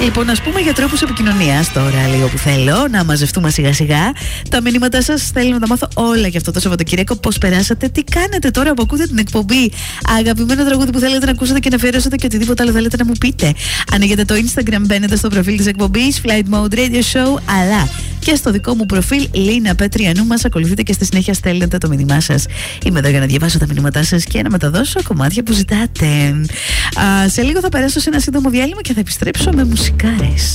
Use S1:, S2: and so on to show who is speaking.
S1: Λοιπόν, ας πούμε για τρόπους επικοινωνίας τώρα, λίγο που θέλω να μαζευτούμε σιγά-σιγά. Τα μηνύματά σας θέλω να τα μάθω όλα για αυτό το Σαββατοκύριακο. Πώς περάσατε, τι κάνετε τώρα που ακούτε την εκπομπή, αγαπημένο τραγούδι που θέλετε να ακούσετε και να αφιερώσετε και οτιδήποτε άλλο θέλετε να μου πείτε. Ανοίγετε το Instagram, μπαίνετε στο προφίλ της εκπομπής Flight Mode Radio Show, αλλά και στο δικό μου προφίλ Λίνα Πετριανού. Μας ακολουθείτε και στη συνέχεια στέλνετε το μήνυμά σας. Είμαι εδώ για να διαβάσω τα μηνύματά σας και να μεταδώσω κομμάτια που ζητάτε. Σε λίγο θα περάσω σε ένα σύντομο διάλειμμα και θα επιστρέψω με μουσικάρες.